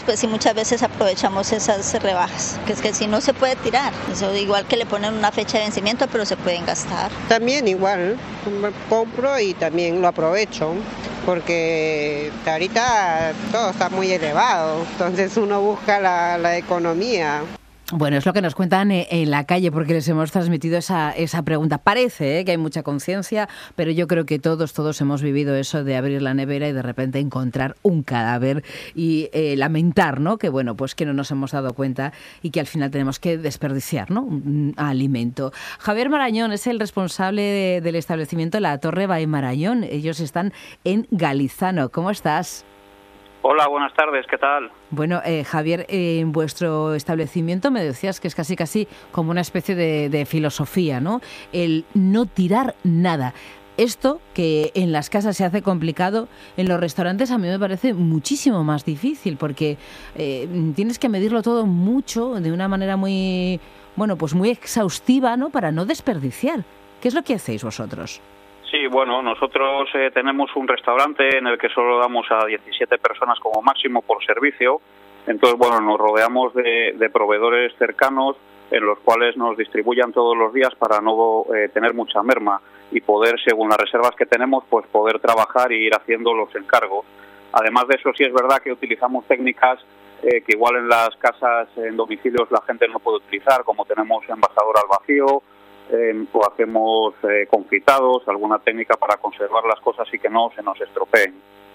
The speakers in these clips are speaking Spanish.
pues sí, muchas veces aprovechamos esas rebajas, que es que si no se puede tirar, eso igual que le ponen una fecha de vencimiento, pero se pueden gastar. También igual, compro y también lo aprovecho, porque ahorita todo está muy elevado, entonces uno busca la economía. Bueno, es lo que nos cuentan en la calle, porque les hemos transmitido esa pregunta. Parece que hay mucha conciencia, pero yo creo que todos hemos vivido eso de abrir la nevera y de repente encontrar un cadáver y lamentar, ¿no? Que bueno, pues que no nos hemos dado cuenta y que al final tenemos que desperdiciar, ¿no? Un alimento. Javier Marañón es el responsable del establecimiento La Torre by Marañón. Ellos están en Galizano. ¿Cómo estás? Hola, buenas tardes, ¿qué tal? Bueno, Javier, en vuestro establecimiento me decías que es casi como una especie de filosofía, ¿no? El no tirar nada. Esto, que en las casas se hace complicado, en los restaurantes a mí me parece muchísimo más difícil, porque tienes que medirlo todo mucho, de una manera muy, pues muy exhaustiva, ¿no? Para no desperdiciar. ¿Qué es lo que hacéis vosotros? Sí, bueno, nosotros tenemos un restaurante en el que solo damos a 17 personas como máximo por servicio. Entonces, bueno, nos rodeamos de proveedores cercanos en los cuales nos distribuyan todos los días para no tener mucha merma y poder, según las reservas que tenemos, pues poder trabajar y ir haciendo los encargos. Además de eso, sí es verdad que utilizamos técnicas que igual en las casas, en domicilios, la gente no puede utilizar, como tenemos envasador al vacío, o hacemos confitados, alguna técnica para conservar las cosas y que no se nos estropeen.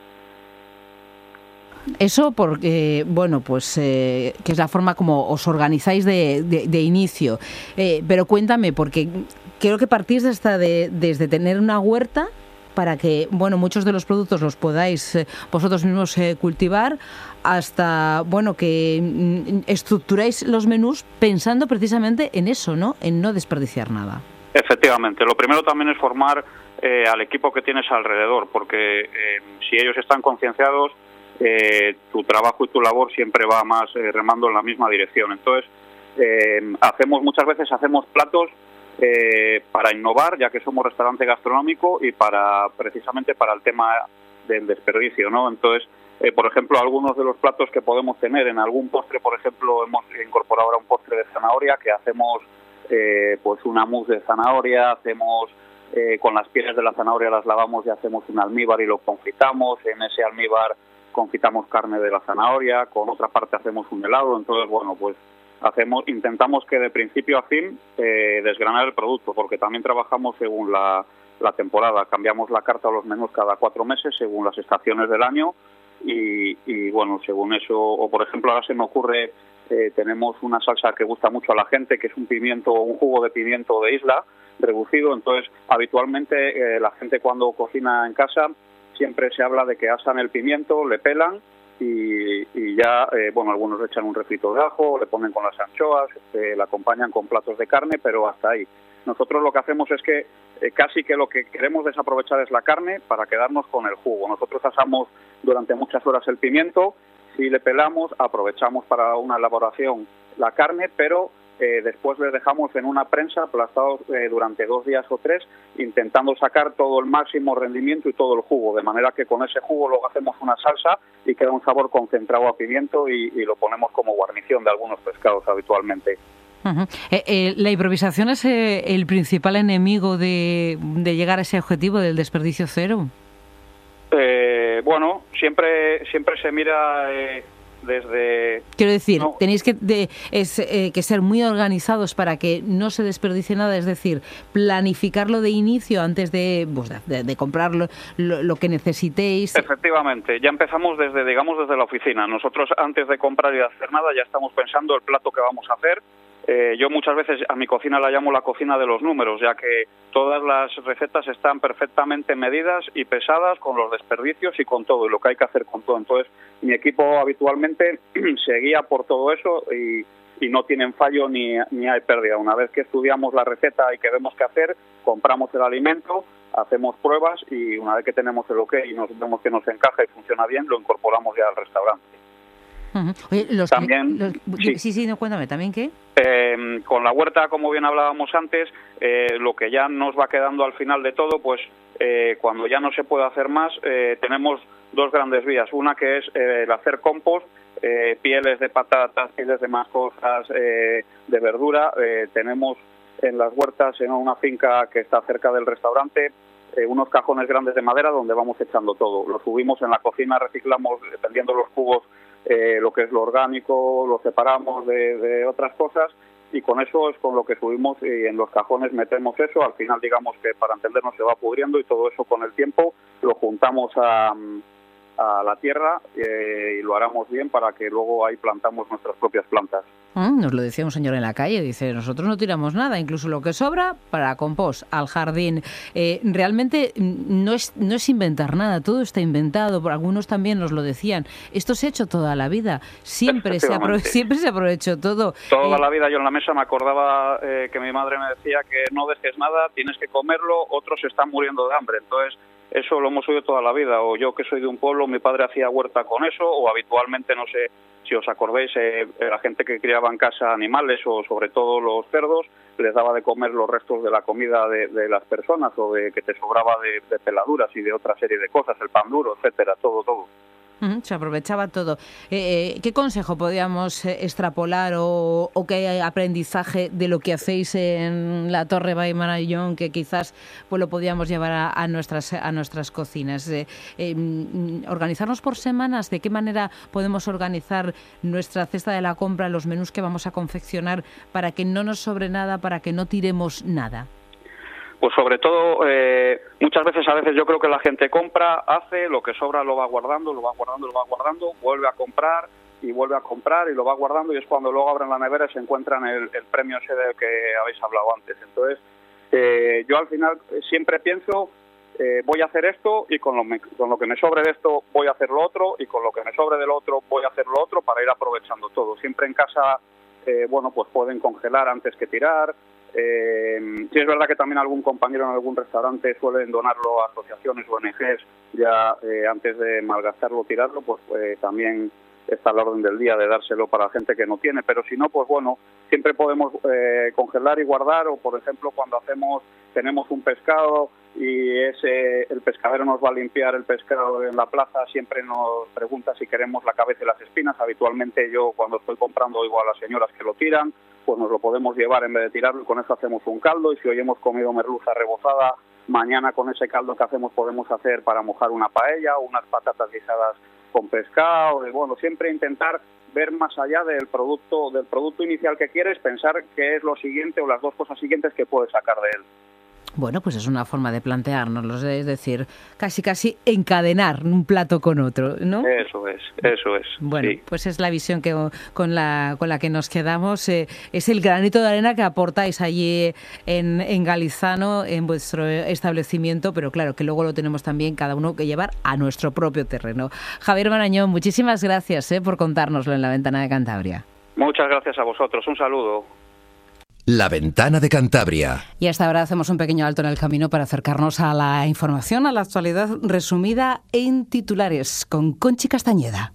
Eso porque, que es la forma como os organizáis de inicio. Pero cuéntame, porque creo que partís desde tener una huerta para que, muchos de los productos los podáis vosotros mismos cultivar, hasta, que estructuráis los menús pensando precisamente en eso, ¿no? En no desperdiciar nada. Efectivamente. Lo primero también es formar al equipo que tienes alrededor, porque si ellos están concienciados, tu trabajo y tu labor siempre va más remando en la misma dirección. Entonces, muchas veces hacemos platos para innovar, ya que somos restaurante gastronómico, y precisamente para el tema del desperdicio, ¿no? Entonces, por ejemplo, algunos de los platos que podemos tener en algún postre, por ejemplo, hemos incorporado ahora un postre de zanahoria, que hacemos pues una mousse de zanahoria, hacemos con las pieles de la zanahoria las lavamos y hacemos un almíbar y lo confitamos, en ese almíbar confitamos carne de la zanahoria, con otra parte hacemos un helado. Entonces, pues intentamos que de principio a fin desgranar el producto, porque también trabajamos según la temporada, cambiamos la carta o los menús cada 4 meses según las estaciones del año y según eso, o por ejemplo ahora se me ocurre, tenemos una salsa que gusta mucho a la gente, que es un jugo de pimiento de isla reducido. Entonces habitualmente la gente cuando cocina en casa siempre se habla de que asan el pimiento, le pelan y ya, algunos le echan un refrito de ajo, le ponen con las anchoas, la acompañan con platos de carne, pero hasta ahí. Nosotros lo que hacemos es que casi que lo que queremos desaprovechar es la carne para quedarnos con el jugo. Nosotros asamos durante muchas horas el pimiento, si le pelamos, aprovechamos para una elaboración la carne, pero después les dejamos en una prensa aplastados durante 2 días o 3, intentando sacar todo el máximo rendimiento y todo el jugo, de manera que con ese jugo luego hacemos una salsa y queda un sabor concentrado a pimiento y lo ponemos como guarnición de algunos pescados habitualmente. Uh-huh. ¿La improvisación es el principal enemigo de llegar a ese objetivo del desperdicio cero? Siempre se mira desde... Quiero decir, tenéis que ser muy organizados para que no se desperdicie nada, es decir, planificarlo de inicio antes de comprar lo que necesitéis. Efectivamente, ya empezamos desde la oficina. Nosotros antes de comprar y de hacer nada ya estamos pensando el plato que vamos a hacer. Yo muchas veces a mi cocina la llamo la cocina de los números, ya que todas las recetas están perfectamente medidas y pesadas con los desperdicios y con todo, y lo que hay que hacer con todo. Entonces, mi equipo habitualmente se guía por todo eso y no tienen fallo ni hay pérdida. Una vez que estudiamos la receta y que vemos qué hacer, compramos el alimento, hacemos pruebas y una vez que tenemos el ok y nos vemos que nos encaja y funciona bien, lo incorporamos ya al restaurante. Uh-huh. Oye, cuéntame, ¿también qué? Con la huerta, como bien hablábamos antes, lo que ya nos va quedando al final de todo, pues cuando ya no se puede hacer más, tenemos 2 grandes vías. Una que es el hacer compost, pieles de patatas, pieles de más cosas, de verdura. Tenemos en las huertas, en una finca que está cerca del restaurante, unos cajones grandes de madera donde vamos echando todo. Lo subimos en la cocina, reciclamos, dependiendo los cubos, lo que es lo orgánico, lo separamos de otras cosas, y con eso es con lo que subimos, y en los cajones metemos eso. Al final, digamos que para entendernos, se va pudriendo, y todo eso con el tiempo lo juntamos a la tierra, y lo haramos bien para que luego ahí plantamos nuestras propias plantas. Nos lo decía un señor en la calle, dice, nosotros no tiramos nada, incluso lo que sobra para compost, al jardín. Realmente no es inventar nada, todo está inventado, por algunos también nos lo decían. Esto se ha hecho toda la vida, siempre se aprovechó todo. Toda la vida. Yo en la mesa me acordaba que mi madre me decía que no dejes nada, tienes que comerlo, otros se están muriendo de hambre. Entonces, eso lo hemos oído toda la vida. O yo, que soy de un pueblo, mi padre hacía huerta con eso, o habitualmente, no sé si os acordáis, la gente que criaba en casa animales, o sobre todo los cerdos, les daba de comer los restos de la comida de las personas, o de que te sobraba de peladuras y de otra serie de cosas, el pan duro, etcétera, todo. Se aprovechaba todo. ¿Qué consejo podíamos extrapolar o qué aprendizaje de lo que hacéis en la Torre by Marañón, que quizás pues lo podíamos llevar a nuestras cocinas? ¿Organizarnos por semanas? ¿De qué manera podemos organizar nuestra cesta de la compra, los menús que vamos a confeccionar, para que no nos sobre nada, para que no tiremos nada? Pues sobre todo, muchas veces, yo creo que la gente compra, hace, lo que sobra lo va guardando, vuelve a comprar y lo va guardando, y es cuando luego abren la nevera y se encuentran el premio ese del que habéis hablado antes. Entonces, yo al final siempre pienso, voy a hacer esto, y con lo que me sobre de esto voy a hacer lo otro, y con lo que me sobre del otro voy a hacer lo otro, para ir aprovechando todo. Siempre en casa, pues pueden congelar antes que tirar. Sí, es verdad que también algún compañero en algún restaurante suelen donarlo a asociaciones o ONGs ya antes de malgastarlo o tirarlo, pues también está a la orden del día de dárselo para la gente que no tiene. Pero si no, pues bueno, siempre podemos congelar y guardar, o por ejemplo cuando tenemos un pescado y el pescadero nos va a limpiar el pescado en la plaza, siempre nos pregunta si queremos la cabeza y las espinas. Habitualmente yo, cuando estoy comprando, digo a las señoras que lo tiran, pues nos lo podemos llevar en vez de tirarlo, y con eso hacemos un caldo. Y si hoy hemos comido merluza rebozada, mañana con ese caldo que hacemos podemos hacer para mojar una paella o unas patatas guisadas con pescado. Y bueno, siempre intentar ver más allá del producto inicial que quieres, pensar qué es lo siguiente o las dos cosas siguientes que puedes sacar de él. Bueno, pues es una forma de planteárnoslo, es decir, casi encadenar un plato con otro, ¿no? Eso es. Bueno, sí. Pues es la visión con la que nos quedamos. Es el granito de arena que aportáis allí en Galizano, en vuestro establecimiento, pero claro, que luego lo tenemos también cada uno que llevar a nuestro propio terreno. Javier Marañón, muchísimas gracias por contárnoslo en La Ventana de Cantabria. Muchas gracias a vosotros, un saludo. La Ventana de Cantabria. Y hasta ahora hacemos un pequeño alto en el camino para acercarnos a la información, a la actualidad resumida en titulares, con Conchi Castañeda.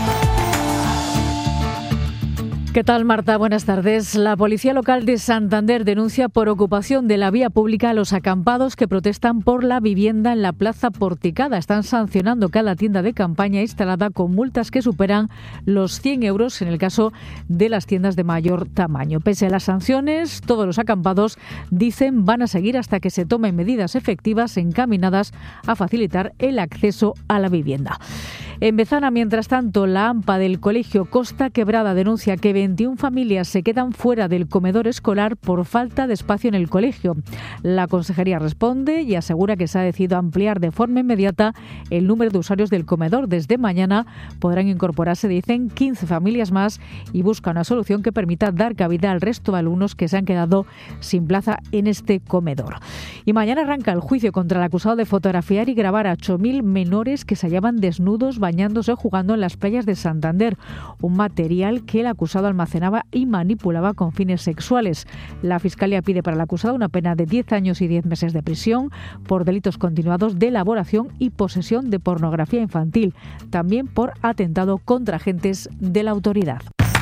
¿Qué tal, Marta? Buenas tardes. La Policía Local de Santander denuncia por ocupación de la vía pública a los acampados que protestan por la vivienda en la Plaza Porticada. Están sancionando cada tienda de campaña instalada con multas que superan los 100 euros en el caso de las tiendas de mayor tamaño. Pese a las sanciones, todos los acampados, dicen, van a seguir hasta que se tomen medidas efectivas encaminadas a facilitar el acceso a la vivienda. En Bezana, mientras tanto, la AMPA del Colegio Costa Quebrada denuncia que 21 familias se quedan fuera del comedor escolar por falta de espacio en el colegio. La consejería responde y asegura que se ha decidido ampliar de forma inmediata el número de usuarios del comedor. Desde mañana podrán incorporarse, dicen, 15 familias más, y busca una solución que permita dar cabida al resto de alumnos que se han quedado sin plaza en este comedor. Y mañana arranca el juicio contra el acusado de fotografiar y grabar a 8.000 menores que se hallaban desnudos bañándose o jugando en las playas de Santander, un material que el acusado almacenaba y manipulaba con fines sexuales. La Fiscalía pide para el acusado una pena de 10 años y 10 meses de prisión por delitos continuados de elaboración y posesión de pornografía infantil, también por atentado contra agentes de la autoridad.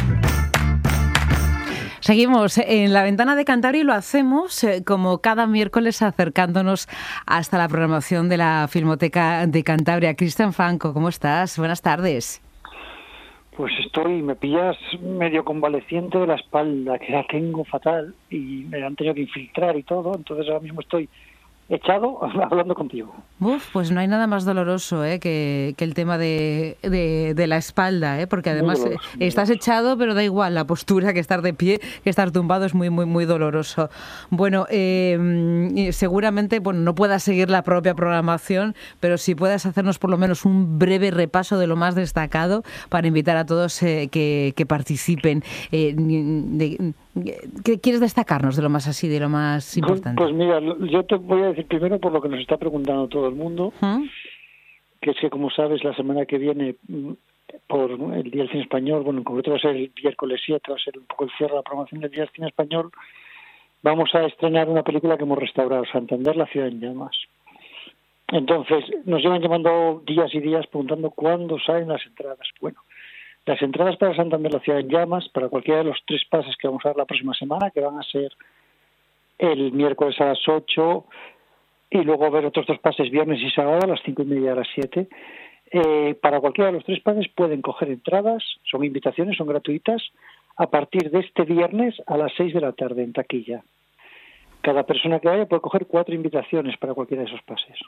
Seguimos en La Ventana de Cantabria y lo hacemos como cada miércoles acercándonos hasta la programación de la Filmoteca de Cantabria. Cristian Franco, ¿cómo estás? Buenas tardes. Pues me pillas medio convaleciente de la espalda, que la tengo fatal y me han tenido que infiltrar y todo, entonces ahora mismo estoy echado hablando contigo. Pues no hay nada más doloroso que el tema de la espalda, porque además estás echado, pero da igual la postura, que estar de pie, que estar tumbado es muy, muy, muy doloroso. Bueno, seguramente no puedas seguir la propia programación, pero si puedas hacernos por lo menos un breve repaso de lo más destacado para invitar a todos que participen. ¿Qué quieres destacarnos de lo más importante? Pues mira, yo te voy a decir primero por lo que nos está preguntando todo el mundo, que es que, como sabes, la semana que viene, por el Día del Cine Español, en concreto va a ser el miércoles 7, va a ser un poco el cierre de la programación del Día del Cine Español, vamos a estrenar una película que hemos restaurado, Santander, la ciudad en llamas. Entonces, nos llevan llamando días y días preguntando cuándo salen las entradas. Bueno, las entradas para Santander, la ciudad en llamas, para cualquiera de los 3 pases que vamos a dar la próxima semana, que van a ser el miércoles a las 8 y luego ver otros 2 pases viernes y sábado a las 5:30 y a las 7. Para cualquiera de los 3 pases pueden coger entradas, son invitaciones, son gratuitas, a partir de este viernes a las 6 de la tarde en taquilla. Cada persona que vaya puede coger 4 invitaciones para cualquiera de esos pases.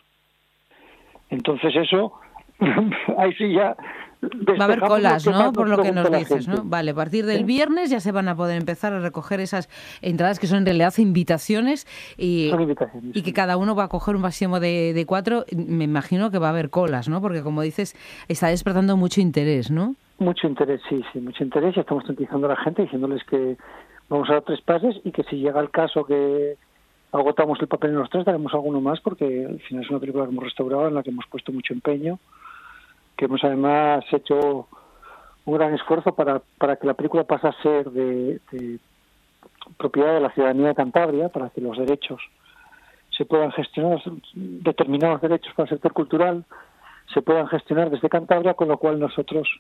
Entonces eso, ahí sí ya... Va a haber colas, ¿no? Por lo que nos dices, ¿no? Vale, a partir del viernes ya se van a poder empezar a recoger esas entradas que son en realidad invitaciones y que cada uno va a coger un máximo de 4. Me imagino que va a haber colas, ¿no? Porque, como dices, está despertando mucho interés, ¿no? Mucho interés, sí, mucho interés. Ya estamos tranquilizando a la gente, diciéndoles que vamos a dar 3 pases y que si llega el caso que agotamos el papel en los 3, daremos alguno más, porque al final es una película que hemos restaurado, en la que hemos puesto mucho empeño, que hemos además hecho un gran esfuerzo para que la película pase a ser de propiedad de la ciudadanía de Cantabria, para que los derechos se puedan gestionar, determinados derechos para el sector cultural, se puedan gestionar desde Cantabria, con lo cual nosotros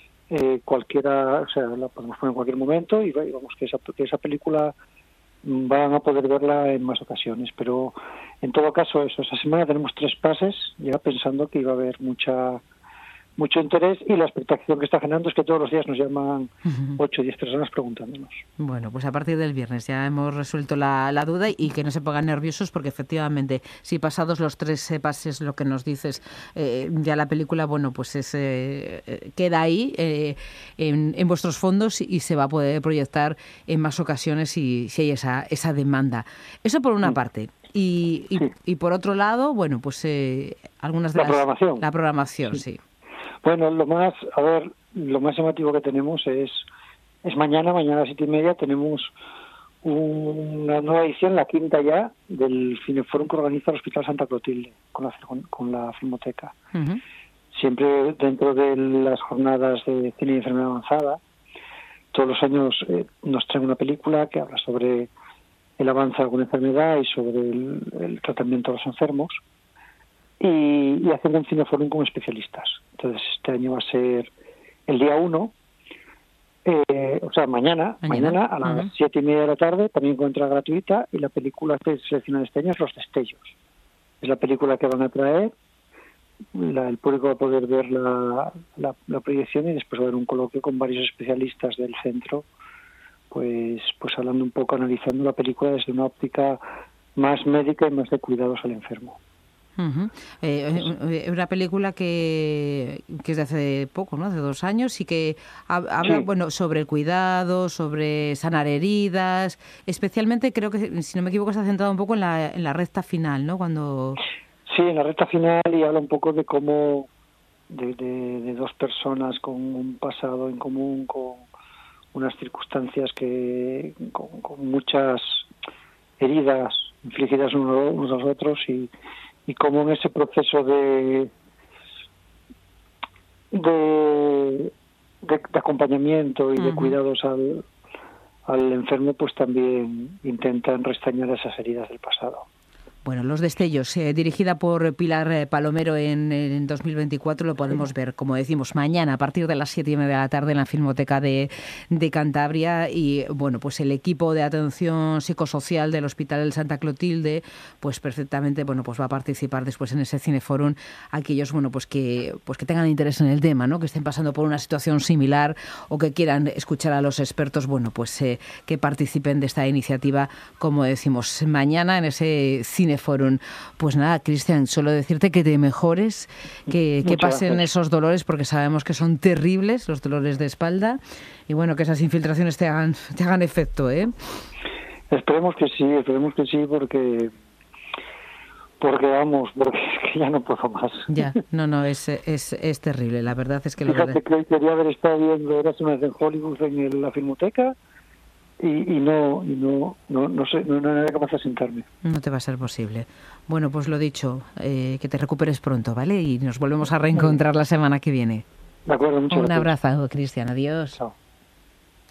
cualquiera, la podemos poner en cualquier momento y vamos, que esa película van a poder verla en más ocasiones, pero en todo caso esa semana tenemos 3 pases, ya pensando que iba a haber mucho interés, y la expectación que está generando es que todos los días nos llaman 8 o 10 personas preguntándonos. Bueno, pues a partir del viernes ya hemos resuelto la duda, y que no se pongan nerviosos, porque efectivamente, si pasados los 3 pases, lo que nos dices, ya la película, pues queda ahí en vuestros fondos y se va a poder proyectar en más ocasiones si hay esa demanda. Eso por una parte. Y por otro lado, algunas de la programación, sí. Bueno, lo más llamativo que tenemos es mañana a las 7:30 tenemos una nueva edición, la 5ª ya, del Cineforum que organiza el Hospital Santa Clotilde con la Filmoteca. Uh-huh. Siempre dentro de las jornadas de cine y enfermedad avanzada. Todos los años nos traen una película que habla sobre el avance de alguna enfermedad y sobre el tratamiento de los enfermos. Y hacen un cineforum con especialistas. Entonces, este año va a ser el día 1, mañana a las 7:30 de la tarde, también con entrada gratuita, y la película que selecciona este año es Los Destellos. Es la película que van a traer, el público va a poder ver la proyección, y después va a haber un coloquio con varios especialistas del centro, pues hablando un poco, analizando la película desde una óptica más médica y más de cuidados al enfermo. Uh-huh. Una película que es de hace poco, ¿no? Hace 2 años, y que habla sobre el cuidado, sobre sanar heridas. Especialmente, creo que, si no me equivoco, está centrado un poco en la recta final, ¿no? Sí, en la recta final, y habla un poco de cómo de 2 personas con un pasado en común, con unas circunstancias con muchas heridas infligidas unos a los otros, y cómo en ese proceso de acompañamiento y de cuidados al enfermo, pues también intentan restañar esas heridas del pasado. Bueno, Los Destellos, dirigida por Pilar Palomero en 2024, lo podemos ver, como decimos, mañana a partir de las 7:30 de la tarde en la Filmoteca de Cantabria. Y bueno, pues el equipo de atención psicosocial del Hospital del Santa Clotilde, pues perfectamente, bueno, pues va a participar después en ese cineforum aquellos, bueno, pues que tengan interés en el tema, ¿no? Que estén pasando por una situación similar o que quieran escuchar a los expertos, bueno, pues que participen de esta iniciativa, como decimos, mañana en ese cineforum. Pues nada, Cristian, solo decirte que te mejores, que pasen esos dolores, porque sabemos que son terribles los dolores de espalda, y bueno, que esas infiltraciones te hagan efecto, ¿eh? Esperemos que sí, porque es que ya no puedo más. Ya, no, es terrible, la verdad es que Fíjate que hoy quería haber estado viendo Erasmus en Hollywood en la Filmoteca y no sé, no era capaz de sentarme. No te va a ser posible. Bueno, pues lo dicho, que te recuperes pronto, ¿vale? Y nos volvemos a reencontrar la semana que viene. De acuerdo, muchas gracias. Un abrazo, Cristian, adiós. Chao.